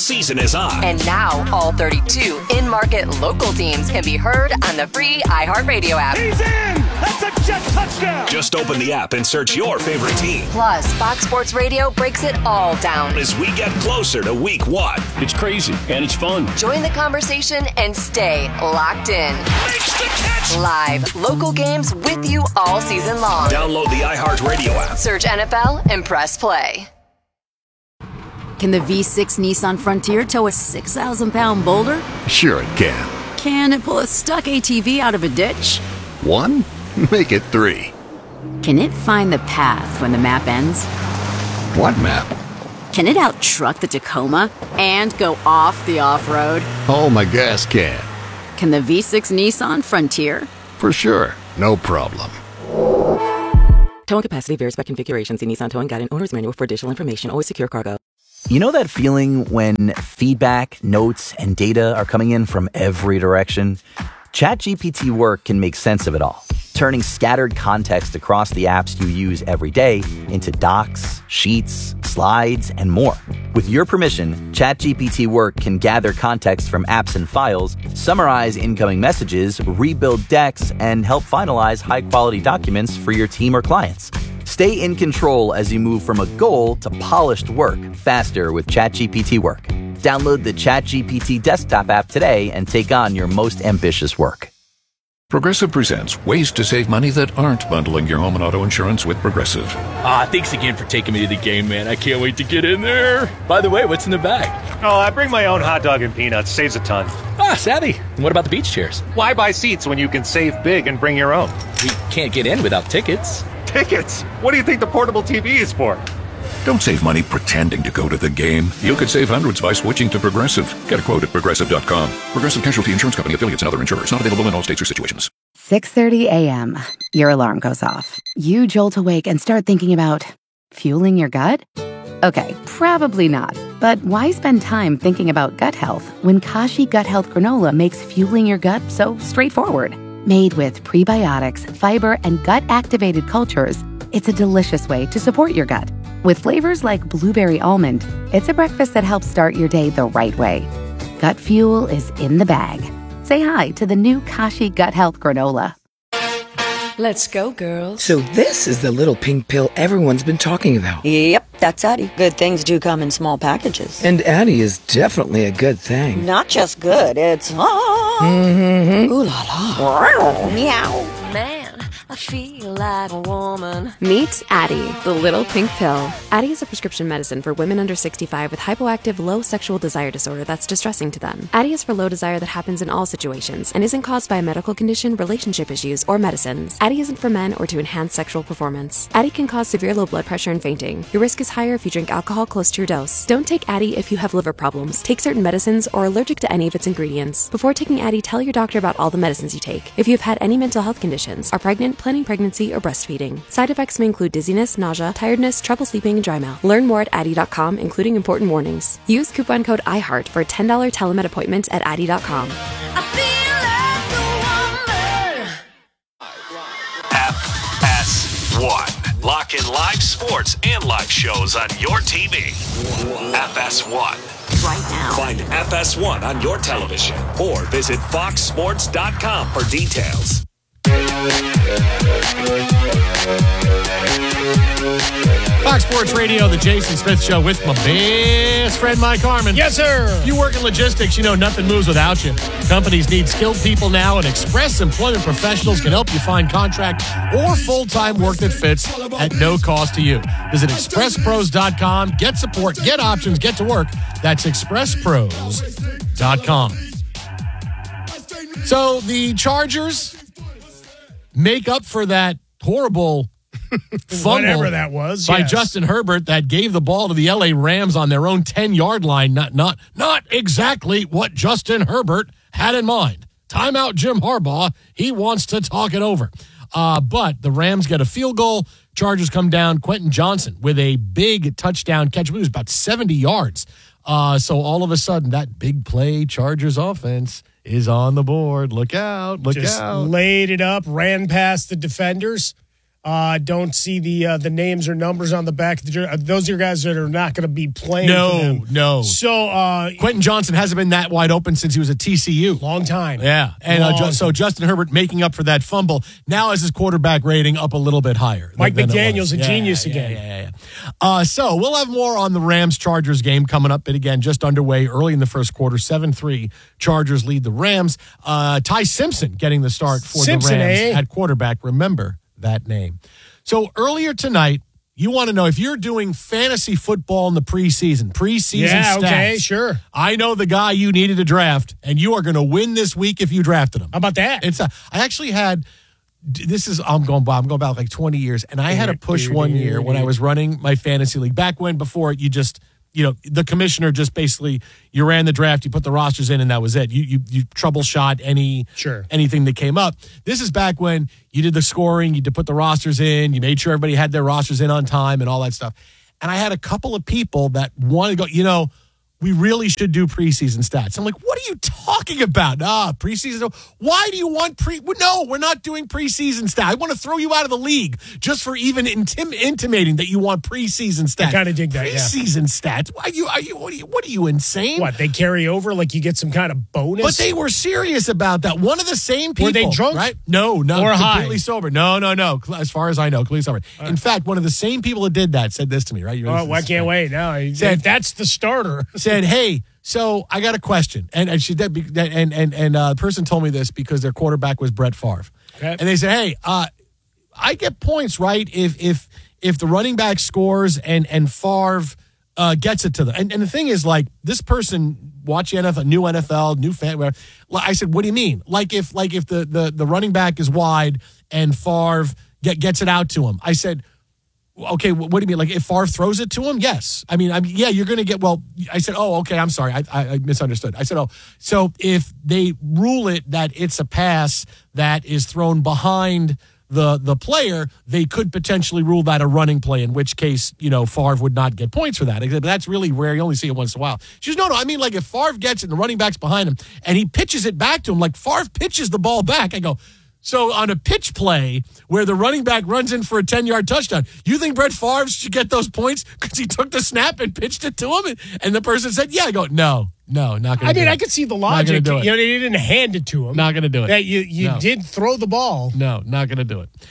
season is on. And now, all 32 in-market local teams can be heard on the free iHeartRadio app. He's in! That's a Jet touchdown! Just open the app and search your favorite team. Plus, Fox Sports Radio breaks it all down as we get closer to week 1. It's crazy, and it's fun. Join the conversation and stay locked in. Makes the catch! Live, local games with you all season long. Download the iHeartRadio app. Search NFL and press play. Can the V6 Nissan Frontier tow a 6,000-pound boulder? Sure it can. Can it pull a stuck ATV out of a ditch? 1? Make it 3. Can it find the path when the map ends? What map? Can it out-truck the Tacoma and go off the off-road? Oh, my gas can. Can the V6 Nissan Frontier? For sure. No problem. Towing capacity varies by configuration. See Nissan Towing Guide and Owner's Manual for additional information. Always secure cargo. You know that feeling when feedback, notes, and data are coming in from every direction? ChatGPT Work can make sense of it all, turning scattered context across the apps you use every day into docs, sheets, slides, and more. With your permission, ChatGPT Work can gather context from apps and files, summarize incoming messages, rebuild decks, and help finalize high-quality documents for your team or clients. Stay in control as you move from a goal to polished work faster with ChatGPT Work. Download the ChatGPT desktop app today and take on your most ambitious work. Progressive presents ways to save money that aren't bundling your home and auto insurance with Progressive. Thanks again for taking me to the game, man. I can't wait to get in there. By the way, what's in the bag? Oh, I bring my own hot dog and peanuts. Saves a ton. Savvy. And what about the beach chairs? Why buy seats when you can save big and bring your own? We can't get in without tickets. Tickets? What do you think the portable TV is for? Don't save money pretending to go to the game. You could save hundreds by switching to Progressive. Get a quote at Progressive.com. Progressive Casualty Insurance Company, affiliates, and other insurers. Not available in all states or situations. 6:30 a.m. Your alarm goes off. You jolt awake and start thinking about fueling your gut? Okay, probably not. But why spend time thinking about gut health when Kashi Gut Health Granola makes fueling your gut so straightforward? Made with prebiotics, fiber, and gut-activated cultures, it's a delicious way to support your gut. With flavors like blueberry almond, it's a breakfast that helps start your day the right way. Gut fuel is in the bag. Say hi to the new Kashi Gut Health Granola. Let's go, girls. So this is the little pink pill everyone's been talking about. Yep, that's Addie. Good things do come in small packages. And Addie is definitely a good thing. Not just good, it's... Mm-hmm. Ooh la la. Meow. Man, I feel like a woman. Meet Addie, the little pink pill. Addie is a prescription medicine for women under 65 with hypoactive low sexual desire disorder that's distressing to them. Addie is for low desire that happens in all situations and isn't caused by a medical condition, relationship issues, or medicines. Addie isn't for men or to enhance sexual performance. Addie can cause severe low blood pressure and fainting. Your risk is higher if you drink alcohol close to your dose. Don't take Addie if you have liver problems, take certain medicines, or are allergic to any of its ingredients. Before taking Addie, tell your doctor about all the medicines you take. If you have had any mental health conditions, are pregnant, planning pregnancy, or breastfeeding. Side effects may include dizziness, nausea, tiredness, trouble sleeping, and dry mouth. Learn more at Addie.com, including important warnings. Use coupon code IHEART for a $10 telemed appointment at Addie.com. FS1. Lock in live sports and live shows on your TV. FS1. Right now. Find FS1 on your television or visit foxsports.com for details. Fox Sports Radio, the Jason Smith Show with my best friend, Mike Harmon. Yes, sir. If you work in logistics, you know nothing moves without you. Companies need skilled people now, and Express Employment Professionals can help you find contract or full-time work that fits at no cost to you. Visit expresspros.com. Get support, get options, get to work. That's expresspros.com. So the Chargers make up for that horrible fumble whatever that was by Justin Herbert that gave the ball to the LA Rams on their own 10-yard line. Not exactly what Justin Herbert had in mind. Timeout Jim Harbaugh. He wants to talk it over. But the Rams get a field goal. Chargers come down. Quentin Johnson with a big touchdown catch. It was about 70 yards. So all of a sudden, that big play Chargers offense is on the board. Look out. Look Just out. Laid it up, ran past the defenders. Don't see the names or numbers on the back of the jersey. Those are guys that are not going to be playing. No. So Quentin Johnson hasn't been that wide open since he was at TCU. Long time. Yeah. And so Justin Herbert making up for that fumble now has his quarterback rating up a little bit higher. Mike McDaniel's a genius again. Yeah. So we'll have more on the Rams-Chargers game coming up. But again, just underway early in the first quarter, 7-3. Chargers lead the Rams. Ty Simpson getting the start for the Rams at quarterback. Remember that name. So earlier tonight, you want to know if you're doing fantasy football in the preseason stats. Okay, sure. I know the guy you needed to draft, and you are going to win this week if you drafted him. How about that? I actually had. I'm going back like 20 years, and I had a push one year when I was running my fantasy league back when before you just. The commissioner just basically, you ran the draft, you put the rosters in, and that was it. You troubleshot anything that came up. This is back when you did the scoring, you did put the rosters in, you made sure everybody had their rosters in on time and all that stuff. And I had a couple of people that wanted to go, we really should do preseason stats. I'm like, what are you talking about? Preseason. Why do you want No, we're not doing preseason stats. I want to throw you out of the league just for even intimating that you want preseason stats. I kind of dig that. Preseason stats. What are you insane? What, they carry over like you get some kind of bonus? But they were serious about that. One of the same people. Were they drunk? Right? No, or completely high? Sober. No. As far as I know, completely sober. In fact, one of the same people that did that said this to me. Right? I can't wait. No, if that's the starter. Said, hey, so I got a question, and she did, and the person told me this because their quarterback was Brett Favre, and they said, hey, I get points, right? If the running back scores and Favre gets it to them, and the thing is, like, this person watch NFL, new NFL, new fan. Whatever. I said, what do you mean? Like if the running back is wide and Favre gets it out to him, I said. Okay, what do you mean? Like if Favre throws it to him? Yes. I mean, you're going to get, I said, okay, I'm sorry. I misunderstood. I said, so if they rule it that it's a pass that is thrown behind the player, they could potentially rule that a running play, in which case, Favre would not get points for that. But that's really rare. You only see it once in a while. She goes, no, I mean, like if Favre gets it and the running back's behind him and he pitches it back to him, like Favre pitches the ball back. I go, so on a pitch play where the running back runs in for a 10-yard touchdown, you think Brett Favre should get those points because he took the snap and pitched it to him? And the person said, yeah. I go, no, not going to do it. I mean, I could see the logic. They didn't hand it to him. Not going to do it. That you did throw the ball. No, not going to do it.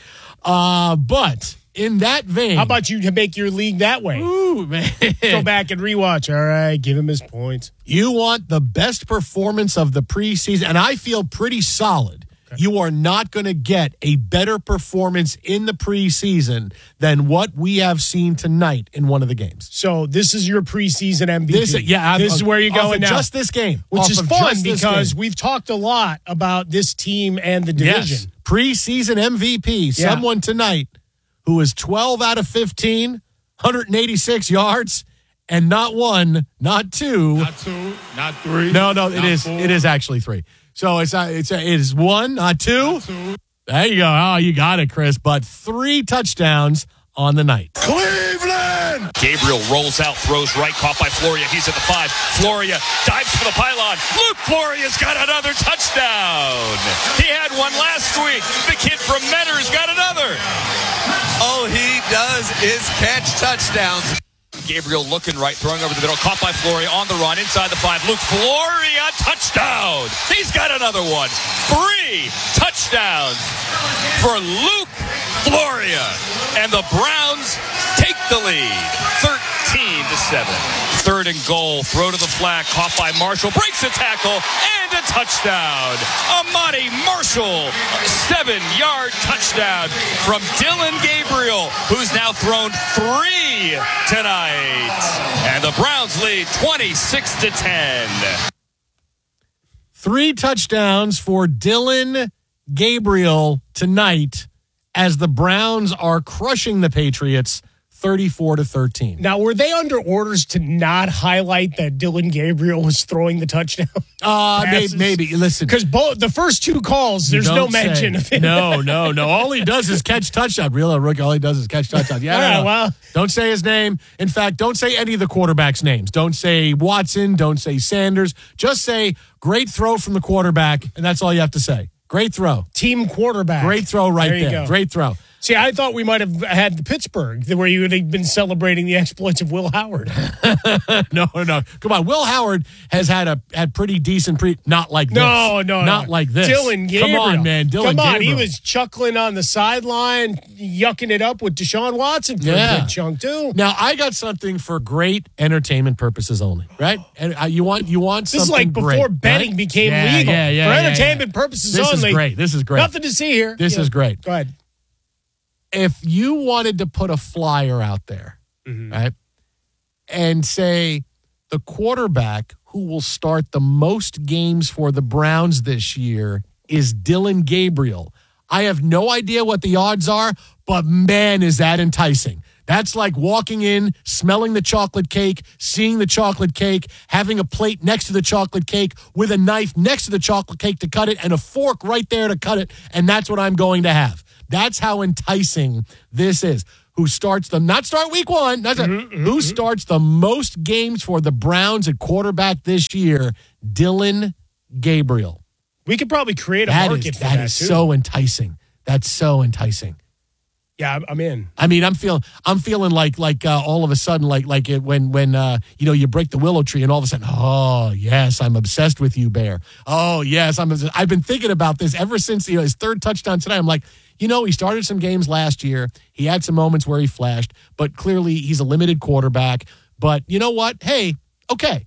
But in that vein. How about you to make your league that way? Ooh, man. Go back and rewatch. All right, give him his points. You want the best performance of the preseason, and I feel pretty solid. You are not going to get a better performance in the preseason than what we have seen tonight in one of the games. So this is your preseason MVP. This is where you're going now. Just this game. Which is fun because we've talked a lot about this team and the division. Yes. Preseason MVP, someone tonight who is 12 out of 15, 186 yards, and not one, not two. Not two, not three. No, it is actually three. So it is one, not two. There you go. Oh, you got it, Chris. But 3 touchdowns on the night. Cleveland! Gabriel rolls out, throws right, caught by Floria. He's at the 5. Floria dives for the pylon. Luke Floria's got another touchdown. He had one last week. The kid from Mentor's got another. All he does is catch touchdowns. Gabriel looking right, throwing over the middle, caught by Floria on the run, inside the 5. Luke Floria, touchdown! He's got another one. 3 touchdowns for Luke Floria. And the Browns take the lead, 13-7. 3rd and goal, throw to the flat, caught by Marshall, breaks the tackle, and a touchdown. Amani Marshall, 7-yard touchdown from Dylan Gabriel, who's now thrown 3 tonight. And the Browns lead 26-10. 3 touchdowns for Dylan Gabriel tonight as the Browns are crushing the Patriots 34-13. Now, were they under orders to not highlight that Dylan Gabriel was throwing the touchdown? Maybe. Listen. Because the first 2 calls, there's no mention of it. No. All he does is catch touchdown. Real rookie, all he does is catch touchdown. Yeah, well. Don't say his name. In fact, don't say any of the quarterbacks' names. Don't say Watson. Don't say Sanders. Just say, great throw from the quarterback, and that's all you have to say. Great throw. Team quarterback. Great throw right there. Great throw. See, I thought we might have had Pittsburgh, where you would have been celebrating the exploits of Will Howard. No. Come on. Will Howard has had pretty decent not like this. Not like this. Dylan Gabriel. Come on, man. Dylan Gabriel. He was chuckling on the sideline, yucking it up with Deshaun Watson for a good chunk, too. Now, I got something for great entertainment purposes only, right? And you want something This is like before great, betting right? became legal. For entertainment purposes this only. This is great. Nothing to see here. This is great. Go ahead. If you wanted to put a flyer out there, right, and say the quarterback who will start the most games for the Browns this year is Dylan Gabriel, I have no idea what the odds are, but man, is that enticing. That's like walking in, smelling the chocolate cake, seeing the chocolate cake, having a plate next to the chocolate cake with a knife next to the chocolate cake to cut it and a fork right there to cut it, and that's what I'm going to have. That's how enticing this is. Who starts not start week one, who starts the most games for the Browns at quarterback this year? Dylan Gabriel. We could probably create a market for that, That is too. so enticing. That's so enticing. Yeah, I'm in. I mean, I'm feeling like all of a sudden like it when you break the willow tree and all of a sudden, oh yes, I'm obsessed with you, Bear. Oh yes, I've been thinking about this ever since his third touchdown tonight. I'm like, he started some games last year. He had some moments where he flashed, but clearly he's a limited quarterback. But you know what? Hey, okay.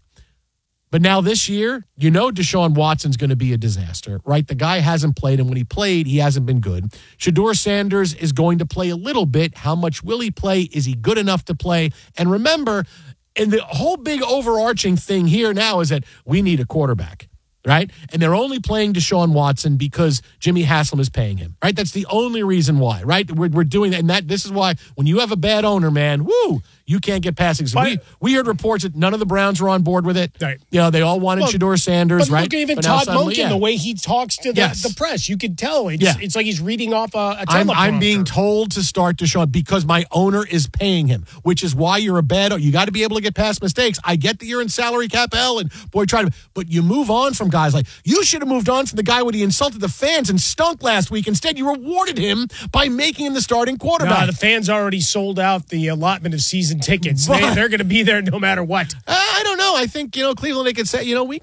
But now this year, Deshaun Watson's going to be a disaster, right? The guy hasn't played, and when he played, he hasn't been good. Shedeur Sanders is going to play a little bit. How much will he play? Is he good enough to play? And remember, and the whole big overarching thing here now is that we need a quarterback, right? And they're only playing Deshaun Watson because Jimmy Haslam is paying him, right? That's the only reason why, right? We're doing that, and this is why when you have a bad owner, man, you can't get passing. So we heard reports that none of the Browns were on board with it. Right. They all wanted Shedeur Sanders, but right? Look at even Todd Monken, the way he talks to the press. You could tell. It's like he's reading off a teleprompter. I'm being told to start Deshaun because my owner is paying him, which is why you're a bad owner. You got to be able to get past mistakes. I get that you're in salary cap hell, and but you move on from guys like, you should have moved on from the guy when he insulted the fans and stunk last week. Instead, you rewarded him by making him the starting quarterback. The fans already sold out the allotment of season tickets. They're going to be there no matter what. I don't know. I think Cleveland, they could say we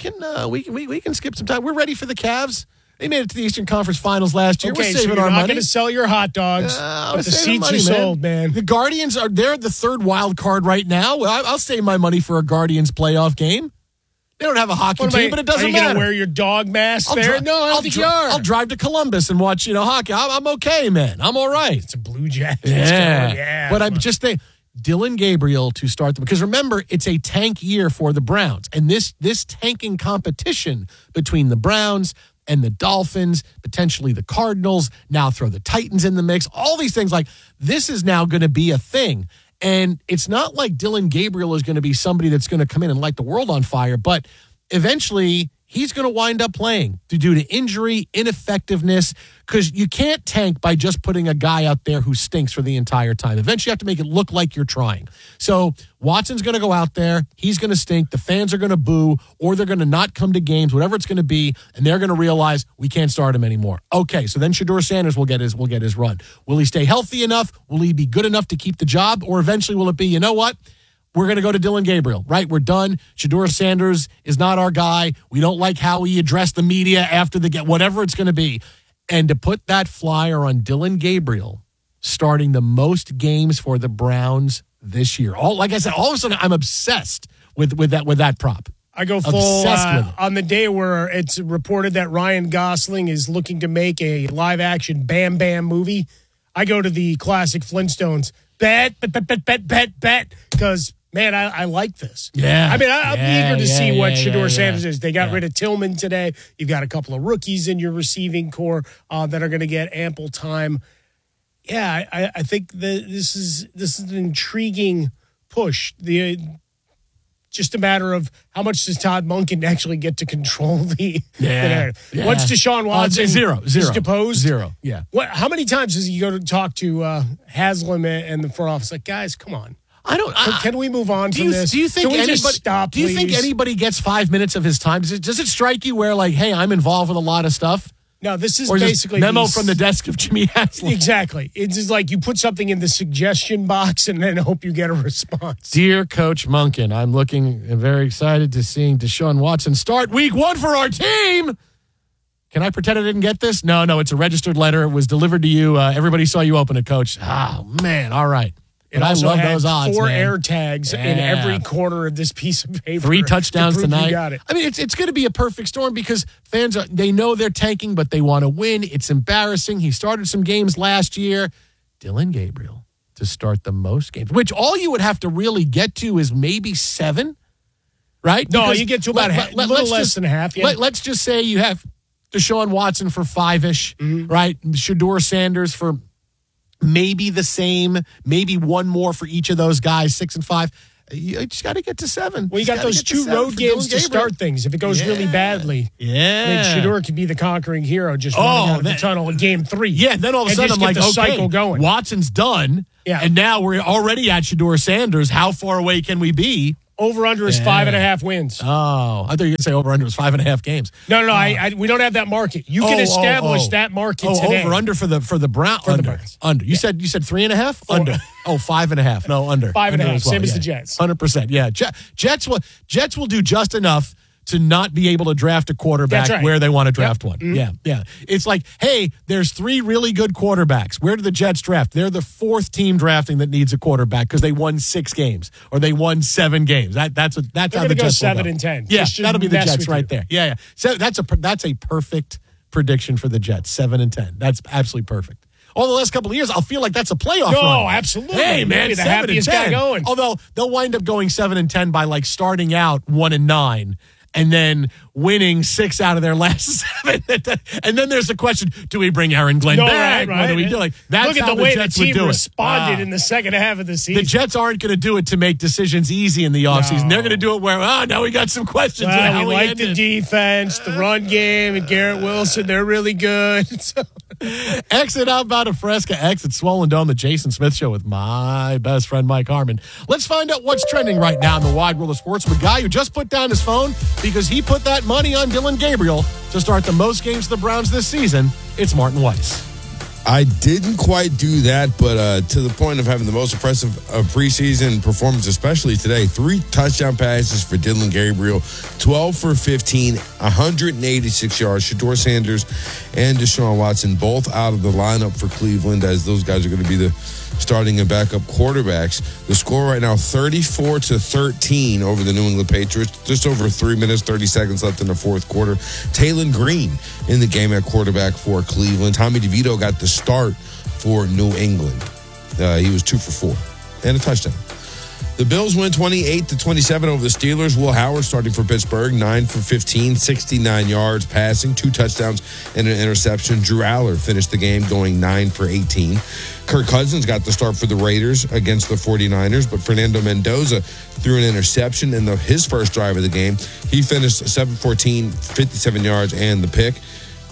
can skip some time. We're ready for the Cavs. They made it to the Eastern Conference Finals last year. Okay, we're saving so you're our not money. going to sell your hot dogs, but the seats are sold, man. The Guardians they're the third wild card right now. I'll save my money for a Guardians playoff game. They don't have a hockey team, but it doesn't matter. Are you going to wear your dog mask there? No, I don't think you are. I'll drive to Columbus and watch hockey. I'm okay, man. I'm all right. It's a Blue Jackets. Yeah. But I'm just saying, Dylan Gabriel to start them. Because remember, it's a tank year for the Browns. And this tanking competition between the Browns and the Dolphins, potentially the Cardinals, now throw the Titans in the mix, all these things, like this is now going to be a thing. And it's not like Dylan Gabriel is going to be somebody that's going to come in and light the world on fire, but eventually he's going to wind up playing due to injury, ineffectiveness, because you can't tank by just putting a guy out there who stinks for the entire time. Eventually you have to make it look like you're trying. So Watson's going to go out there. He's going to stink. The fans are going to boo, or they're going to not come to games, whatever it's going to be, and they're going to realize we can't start him anymore. Okay, so then Shedeur Sanders will get his run. Will he stay healthy enough? Will he be good enough to keep the job? Or eventually will it be, you know what? We're going to go to Dylan Gabriel, right? We're done. Shedeur Sanders is not our guy. We don't like how he addressed the media after the game, whatever it's going to be. And to put that flyer on Dylan Gabriel starting the most games for the Browns this year. Like I said, all of a sudden I'm obsessed with that prop. I go full on the day where it's reported that Ryan Gosling is looking to make a live-action Bam Bam movie. I go to the classic Flintstones. Bet, because, man, I like this. Yeah. I mean, I'm eager to see what Shedeur Sanders is. They got Yeah. rid of Tillman today. You've got a couple of rookies in your receiving core that are going to get ample time. Yeah, I think this is an intriguing push. Just a matter of how much does Todd Monken actually get to control the narrative. Once Deshaun Watson is deposed, zero. Yeah. How many times does he go to talk to Haslam and the front office? Like, guys, come on. Can we move on from this? Do you think Can we just stop, Do you think please? anybody gets 5 minutes of his time? Does it strike you where, like, hey, I'm involved with a lot of stuff? No, this is or basically memo from the desk of Jimmy Haslam. Exactly. It's just like you put something in the suggestion box and then hope you get a response. Dear Coach Monken, I'm looking very excited to seeing Deshaun Watson start week 1 for our team. Can I pretend I didn't get this? No, it's a registered letter. It was delivered to you. Everybody saw you open it, Coach. Oh, man. All right. It I also love had those odds, 4 man. air tags in every corner of this piece of paper. 3 touchdowns to prove tonight. You got it. I mean, it's going to be a perfect storm because fans they know they're tanking, but they want to win. It's embarrassing. He started some games last year. Dillon Gabriel to start the most games, which all you would have to really get to is maybe 7, right? No, Because you get to about a little less than half. Yeah. Let's just say you have Deshaun Watson for 5-ish, right? Shedeur Sanders for maybe the same, maybe one more for each of those guys, 6 and 5. You just got to get to 7. Well, you got those 2 road games to start things. If it goes really badly, then Shedeur could be the conquering hero just running out of the tunnel in game 3. Yeah, then all of a sudden I'm like, the cycle going. Watson's done, and now we're already at Shedeur Sanders. How far away can we be? Over-under is 5.5 wins. Oh, I thought you were going to say over-under is 5.5 games. No, we don't have that market. You can establish that market today. Over-under for the Browns. For the Browns. Under. You said 3.5? Under. 5.5. No, under. 5.5, same as the Jets. 100%. Yeah. Jets will do just enough to not be able to draft a quarterback where they want to draft one. Mm-hmm. Yeah. It's like, hey, there's 3 really good quarterbacks. Where do the Jets draft? They're the 4th team drafting that needs a quarterback because they won 6 games or they won 7 games. That's how the Jets will 7 and 10. Yeah, that'll be the Jets right there. Yeah. So that's a perfect prediction for the Jets. 7 and 10. That's absolutely perfect. All the last couple of years, I'll feel like that's a playoff run. No, absolutely. Hey, man, the 7 happiest and 10. guy going. Although they'll wind up going 7 and 10 by like starting out 1 and 9. And then winning 6 out of their last 7. And then there's the question, do we bring Aaron Glenn back? Right. What do we do? Like, that's Look at how the way Jets the team would do responded in the second half of the season. The Jets aren't going to do it to make decisions easy in the offseason. No. They're going to do it where, now we got some questions. Well, we like the defense, the run game, and Garrett Wilson. They're really good. Exit Outbound of Fresca, exit Swollen Dome, the Jason Smith Show with my best friend, Mike Harmon. Let's find out what's trending right now in the wide world of sports with a guy who just put down his phone because he put that money on Dillon Gabriel to start the most games of the Browns this season. It's Martin Weiss. I didn't quite do that, but to the point of having the most impressive preseason performance, especially today. 3 touchdown passes for Dillon Gabriel, 12 for 15, 186 yards. Shedeur Sanders and Deshaun Watson both out of the lineup for Cleveland, as those guys are going to be the starting and backup quarterbacks. The score right now, 34-13 over the New England Patriots. Just over 3 minutes, 30 seconds left in the fourth quarter. Taylon Green in the game at quarterback for Cleveland. Tommy DeVito got the start for New England. He was 2 for 4 and a touchdown. The Bills win 28-27 over the Steelers. Will Howard starting for Pittsburgh, 9 for 15, 69 yards passing, 2 touchdowns and an interception. Drew Aller finished the game going 9 for 18. Kirk Cousins got the start for the Raiders against the 49ers, but Fernando Mendoza threw an interception in his first drive of the game. He finished 7-14, 57 yards and the pick.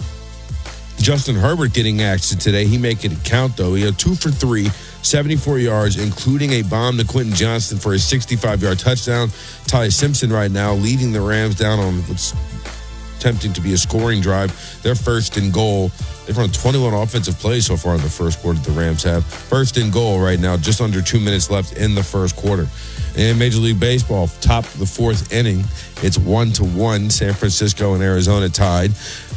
Justin Herbert getting action today. He making it count, though. He had 2 for 3, 74 yards, including a bomb to Quentin Johnston for a 65-yard touchdown. Ty Simpson right now leading the Rams down on what's attempting to be a scoring drive. They're first and goal. They've run 21 offensive plays so far in the first quarter, the Rams have. First and goal right now, just under 2 minutes left in the first quarter. In Major League Baseball, top of the 4th inning, it's 1-1. San Francisco and Arizona tied.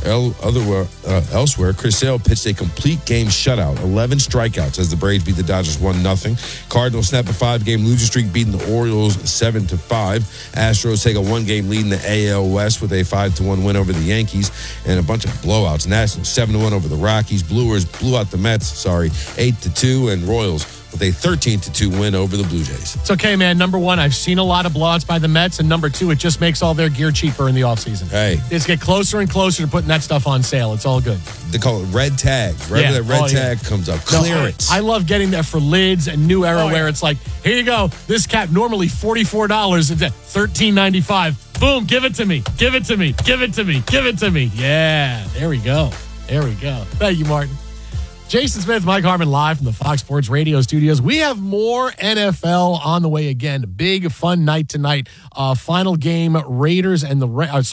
Elsewhere, Chris Sale pitched a complete game shutout, 11 strikeouts as the Braves beat the Dodgers 1-0. Cardinals snap a 5-game losing streak, beating the Orioles 7-5. Astros take a 1-game lead in the AL West with a 5-1 win over the Yankees and a bunch of blowouts. Nationals 7-1 over the Rockies. Brewers blew out the Mets, 8-2, and Royals with a 13-2 win over the Blue Jays. It's okay, man. Number 1, I've seen a lot of blowouts by the Mets, and number 2, it just makes all their gear cheaper in the offseason. Hey. Just get closer and closer to putting that stuff on sale. It's all good. They call it red tag. Right where that red tag comes up. Clearance. I love getting that for lids and New Era where it's like, here you go. This cap normally $44. It's at $13.95. Boom, give it to me. Give it to me. Give it to me. Give it to me. Yeah, there we go. There we go. Thank you, Martin. Jason Smith, Mike Harmon, live from the Fox Sports Radio studios. We have more NFL on the way again. Big fun night tonight. Final game: Chargers and the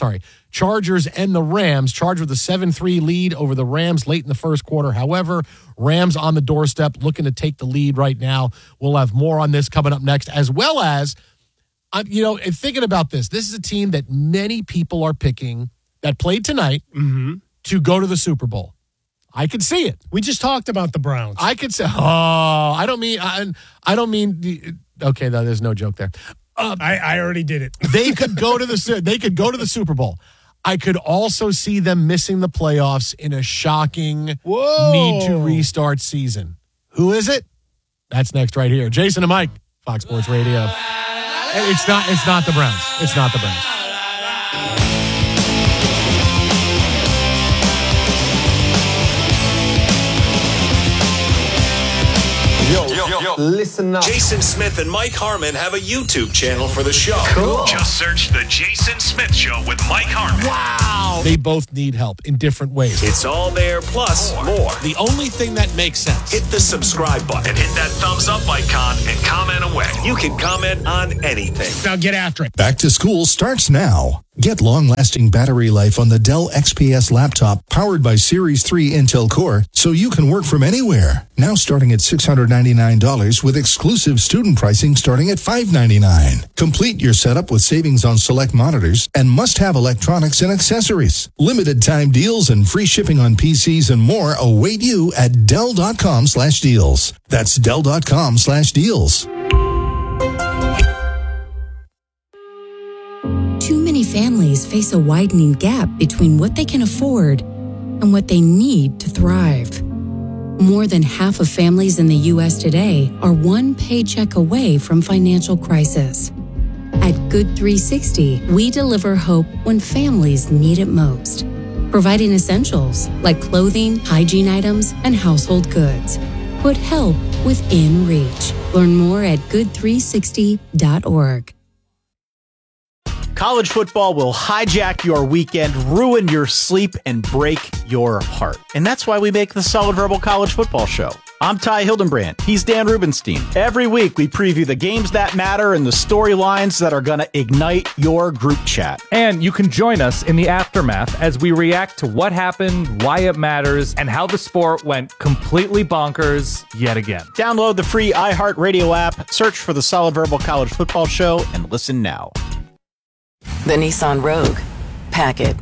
Rams. Charged with a 7-3 lead over the Rams late in the first quarter. However, Rams on the doorstep, looking to take the lead right now. We'll have more on this coming up next, as well as, thinking about this. This is a team that many people are picking that played tonight to go to the Super Bowl. I could see it. We just talked about the Browns. I could say, I don't mean, okay, there's no joke there. I already did it. They could go to the Super Bowl. I could also see them missing the playoffs in a shocking need to restart season. Who is it? That's next right here. Jason and Mike, Fox Sports Radio. It's not the Browns. It's not the Browns. Yo, listen up. Jason Smith and Mike Harmon have a YouTube channel for the show. Cool. Just search The Jason Smith Show with Mike Harmon. Wow. They both need help in different ways. It's all there, plus more. The only thing that makes sense. Hit the subscribe button and hit that thumbs up icon and comment away. You can comment on anything. Now get after it. Back to school starts now. Get long-lasting battery life on the Dell XPS laptop powered by Series 3 Intel Core so you can work from anywhere. Now starting at $699 with exclusive student pricing starting at $599. Complete your setup with savings on select monitors and must-have electronics and accessories. Limited time deals and free shipping on PCs and more await you at Dell.com/deals. That's Dell.com/deals. Too many families face a widening gap between what they can afford and what they need to thrive. More than half of families in the U.S. today are one paycheck away from financial crisis. At Good 360, we deliver hope when families need it most, providing essentials like clothing, hygiene items, and household goods. Put help within reach. Learn more at good360.org. College football will hijack your weekend, ruin your sleep, and break your heart. And that's why we make the Solid Verbal College Football Show. I'm Ty Hildenbrand. He's Dan Rubenstein. Every week, we preview the games that matter and the storylines that are going to ignite your group chat. And you can join us in the aftermath as we react to what happened, why it matters, and how the sport went completely bonkers yet again. Download the free iHeartRadio app, search for the Solid Verbal College Football Show, and listen now. The Nissan Rogue. Pack it.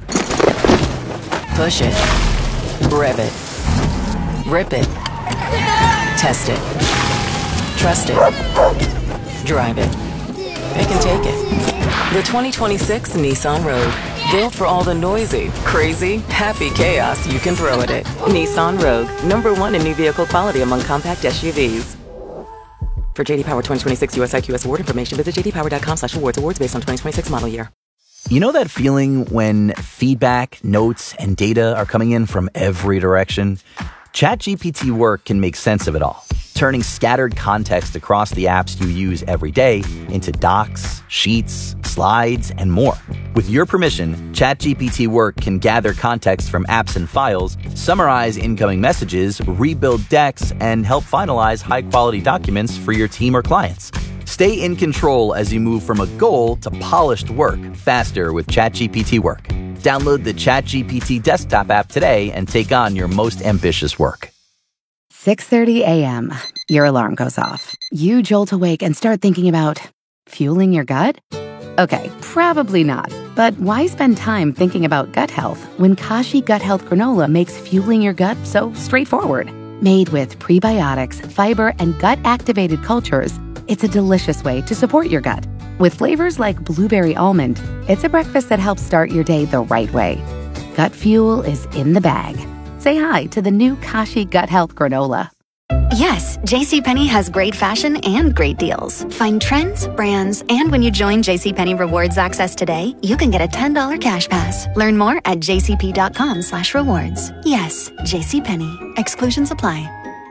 Push it. Rev it. Rip it. Test it. Trust it. Drive it. It can take it. The 2026 Nissan Rogue. Built for all the noisy, crazy, happy chaos you can throw at it. Nissan Rogue. #1 in new vehicle quality among compact SUVs. For J.D. Power 2026 US IQS award information, visit jdpower.com/awards. Awards based on 2026 model year. You know that feeling when feedback, notes, and data are coming in from every direction? ChatGPT Work can make sense of it all, turning scattered context across the apps you use every day into docs, sheets, slides, and more. With your permission, ChatGPT Work can gather context from apps and files, summarize incoming messages, rebuild decks, and help finalize high-quality documents for your team or clients. Stay in control as you move from a goal to polished work faster with ChatGPT Work. Download the ChatGPT desktop app today and take on your most ambitious work. 6:30 a.m. Your alarm goes off. You jolt awake and start thinking about fueling your gut? Okay, probably not. But why spend time thinking about gut health when Kashi Gut Health Granola makes fueling your gut so straightforward? Made with prebiotics, fiber, and gut-activated cultures, it's a delicious way to support your gut. With flavors like blueberry almond, it's a breakfast that helps start your day the right way. Gut fuel is in the bag. Say hi to the new Kashi Gut Health Granola. Yes, JCPenney has great fashion and great deals. Find trends, brands, and when you join JCPenney Rewards Access today, you can get a $10 cash pass. Learn more at jcp.com/rewards. Yes, JCPenney. Exclusions apply.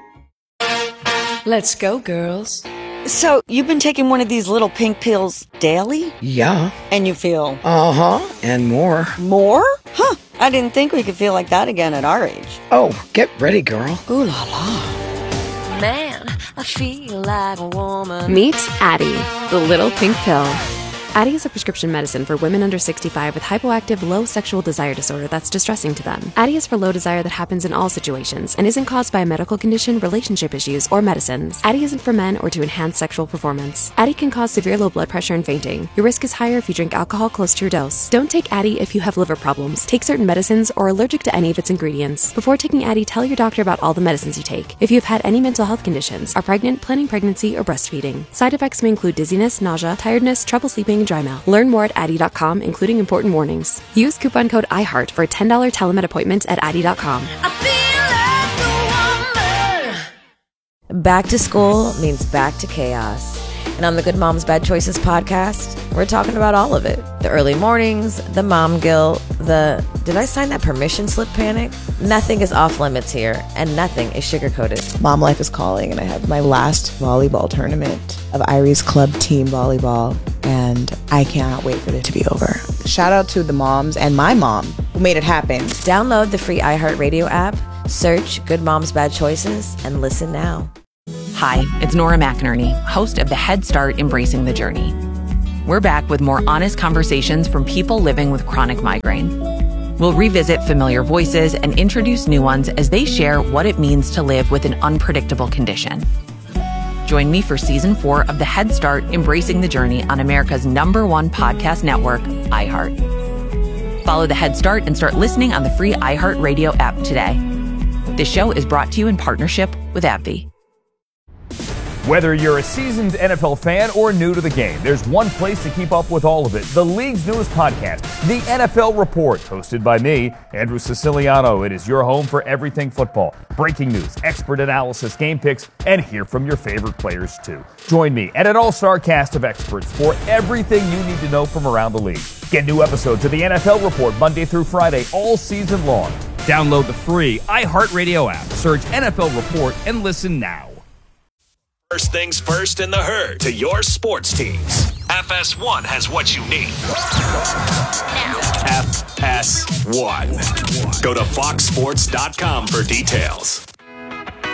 Let's go, girls. So, you've been taking one of these little pink pills daily? Yeah. And you feel? Uh-huh. And more. More? Huh. I didn't think we could feel like that again at our age. Oh, get ready, girl. Ooh la la. Man, I feel like a woman. Meet Addie, the little pink pill. Addie is a prescription medicine for women under 65 with hypoactive low sexual desire disorder that's distressing to them. Addie is for low desire that happens in all situations and isn't caused by a medical condition, relationship issues, or medicines. Addie isn't for men or to enhance sexual performance. Addie can cause severe low blood pressure and fainting. Your risk is higher if you drink alcohol close to your dose. Don't take Addie if you have liver problems, take certain medicines, or are allergic to any of its ingredients. Before taking Addie, tell your doctor about all the medicines you take. If you have had any mental health conditions, are pregnant, planning pregnancy, or breastfeeding. Side effects may include dizziness, nausea, tiredness, trouble sleeping, and dry mouth. Learn more at Addie.com, including important warnings. Use coupon code IHEART for a $10 telemed appointment at Addie.com. Back to school means back to chaos. And on the Good Moms Bad Choices podcast, we're talking about all of it. The early mornings, the mom guilt, the did I sign that permission slip panic? Nothing is off limits here, and nothing is sugar-coated. Mom life is calling, and I have my last volleyball tournament of Irie's club team volleyball, and I cannot wait for it to be over. Shout out to the moms and my mom who made it happen. Download the free iHeartRadio app, search Good Moms Bad Choices, and listen now. Hi, it's Nora McInerney, host of the Head Start Embracing the Journey. We're back with more honest conversations from people living with chronic migraine. We'll revisit familiar voices and introduce new ones as they share what it means to live with an unpredictable condition. Join me for Season 4 of the Head Start Embracing the Journey on America's #1 podcast network, iHeart. Follow the Head Start and start listening on the free iHeartRadio app today. This show is brought to you in partnership with AbbVie. Whether you're a seasoned NFL fan or new to the game, there's one place to keep up with all of it. The league's newest podcast, The NFL Report, hosted by me, Andrew Siciliano. It is your home for everything football. Breaking news, expert analysis, game picks, and hear from your favorite players too. Join me and an all-star cast of experts for everything you need to know from around the league. Get new episodes of The NFL Report Monday through Friday all season long. Download the free iHeartRadio app, search NFL Report, and listen now. First things first in the herd to your sports teams. FS1 has what you need. FS1. Go to foxsports.com for details.